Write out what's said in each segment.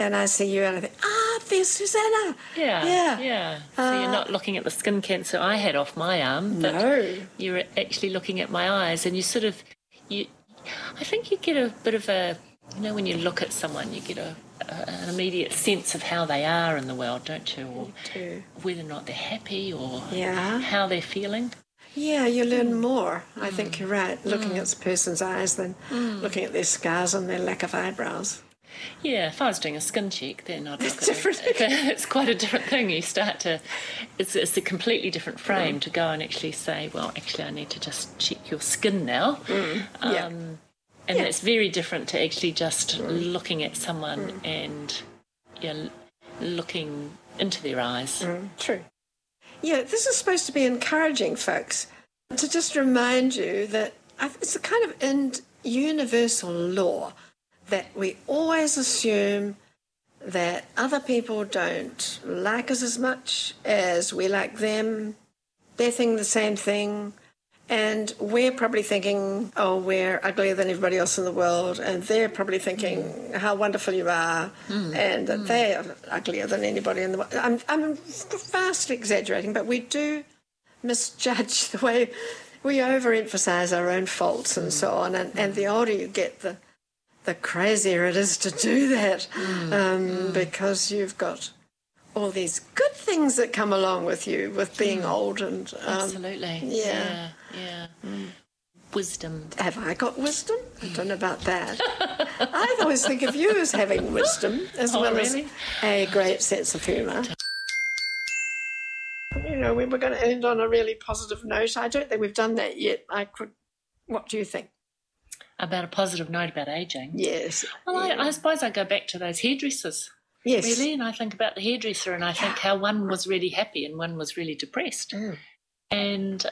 and I see you and I think, there's Susanna. Yeah. So you're not looking at the skin cancer I had off my arm, but no. You're actually looking at my eyes, and you sort of, I think you get a bit of a, when you look at someone, you get an immediate sense of how they are in the world, don't you? Or whether or not they're happy or how they're feeling. Yeah, you learn more. I think you're right, looking at a person's eyes than looking at their scars and their lack of eyebrows. Yeah, if I was doing a skin check, then I'd look different. It's quite a different thing. You start to, it's a completely different frame to go and actually say, well, actually I need to just check your skin now. And it's very different to actually just looking at someone and looking into their eyes. True. Yeah, this is supposed to be encouraging folks, to just remind you that it's a kind of universal law that we always assume that other people don't like us as much as we like them. They're thinking the same thing. And we're probably thinking, we're uglier than everybody else in the world. And they're probably thinking how wonderful you are and that they are uglier than anybody in the world. I'm vastly exaggerating, but we do misjudge the way we overemphasize our own faults and so on. And the older you get, the crazier it is to do that because you've got all these good things that come along with you with being old and absolutely yeah. Wisdom. Have I got wisdom? I don't know about that. I always think of you as having wisdom as well as a great sense of humour. We were going to end on a really positive note. I don't think we've done that yet. What do you think? About a positive note about ageing? Yes. Well, I suppose I go back to those hairdressers. Yes. Really, and I think about the hairdresser and I think how one was really happy and one was really depressed. And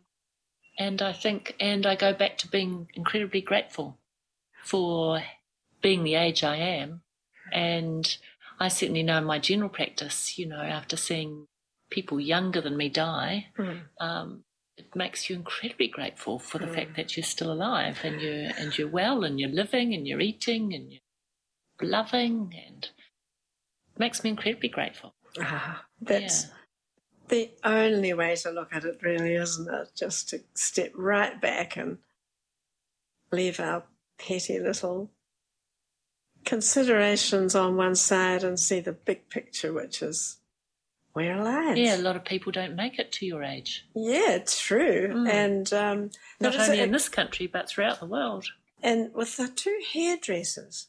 I go back to being incredibly grateful for being the age I am. And I certainly know in my general practice, after seeing people younger than me die, it makes you incredibly grateful for the fact that you're still alive and you're well and you're living and you're eating and you're loving, and it makes me incredibly grateful. That's the only way to look at it, really, isn't it? Just to step right back and leave our petty little considerations on one side and see the big picture, which is we're alive. Yeah, a lot of people don't make it to your age. Yeah, true. And not only in this country, but throughout the world. And with the two hairdressers,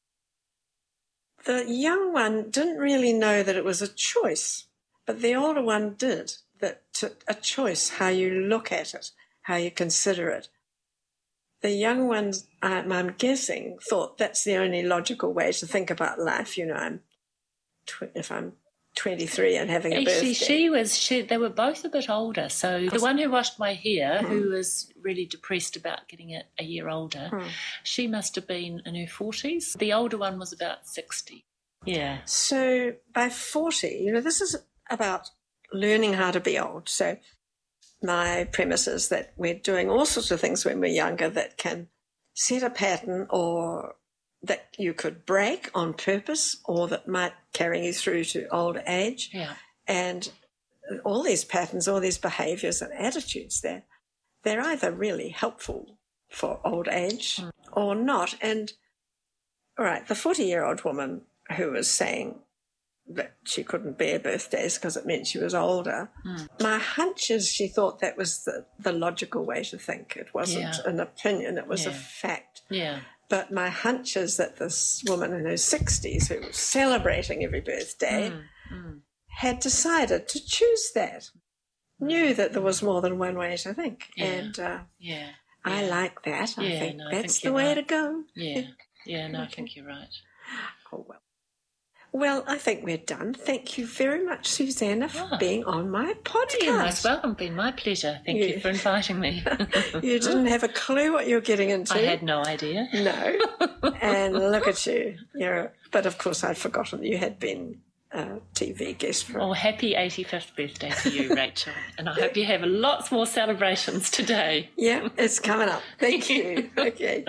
the young one didn't really know that it was a choice, but the older one did. A choice, how you look at it, how you consider it. The young one, I'm guessing, thought that's the only logical way to think about life. If I'm 23 and having a birthday. They were both a bit older. So the one who washed my hair, who was really depressed about getting it a year older, she must have been in her 40s. The older one was about 60. Yeah. So by 40, this is about learning how to be old. So my premise is that we're doing all sorts of things when we're younger that can set a pattern or that you could break on purpose or that might carry you through to old age. Yeah. And all these patterns, all these behaviours and attitudes, they're either really helpful for old age or not. And, all right, the 40-year-old woman who was saying that she couldn't bear birthdays because it meant she was older, my hunch is she thought that was the logical way to think. It wasn't an opinion, it was a fact. Yeah. But my hunch is that this woman in her 60s who was celebrating every birthday had decided to choose that, knew that there was more than one way to think. Yeah. And I like that. I think that's the way to go. Yeah, I think you're right. Oh, well. Well, I think we're done. Thank you very much, Susanna, for being on my podcast. You're most welcome. Been my pleasure. Thank you for inviting me. You didn't have a clue what you were getting into. I had no idea. No. And look at you. But, of course, I'd forgotten that you had been a TV guest. Happy 85th birthday to you, Rachel. And I hope you have lots more celebrations today. Yeah, it's coming up. Thank you. Okay.